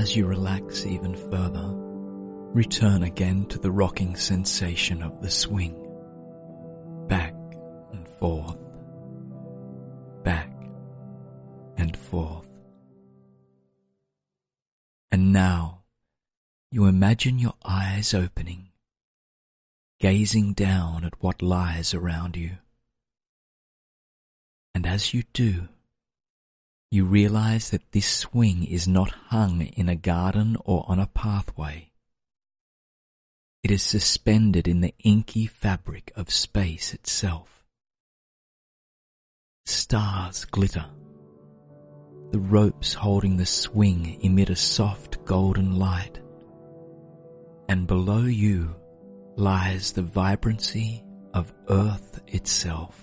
As you relax even further, return again to the rocking sensation of the swing. Back and forth, back and forth. And now you imagine your eyes opening, gazing down at what lies around you. And as you do, you realize that this swing is not hung in a garden or on a pathway. It is suspended in the inky fabric of space itself. Stars glitter. The ropes holding the swing emit a soft golden light. And below you lies the vibrancy of Earth itself.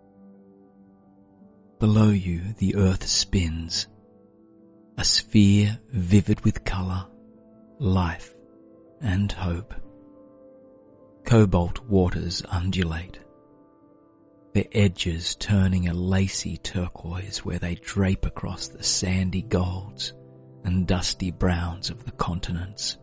Below you the earth spins, a sphere vivid with colour, life and hope. Cobalt waters undulate, their edges turning a lacy turquoise where they drape across the sandy golds and dusty browns of the continents.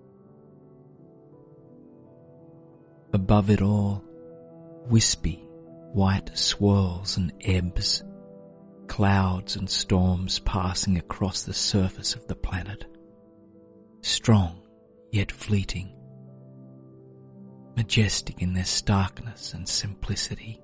Above it all, wispy white swirls and ebbs, clouds and storms passing across the surface of the planet, strong yet fleeting, majestic in their starkness and simplicity.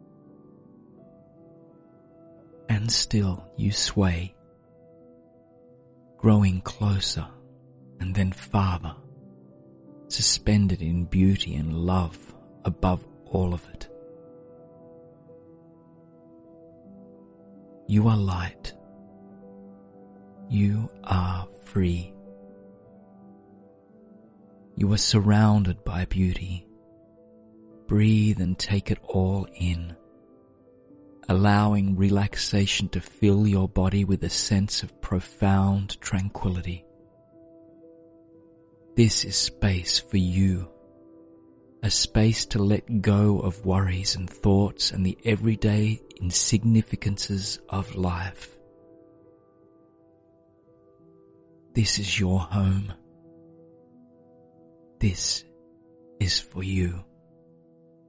And still you sway, growing closer and then farther, suspended in beauty and love above all of it. You are light. You are free. You are surrounded by beauty. Breathe and take it all in, allowing relaxation to fill your body with a sense of profound tranquility. This is space for you, a space to let go of worries and thoughts and the everyday insignificances of life. This is your home. This is for you.